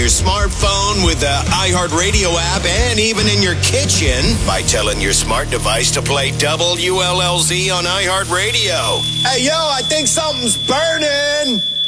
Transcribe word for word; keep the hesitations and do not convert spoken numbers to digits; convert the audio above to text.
your smartphone with the iHeartRadio app and even in your kitchen by telling your smart device to play W L L Z on iHeartRadio. Hey, yo, I think something's burning.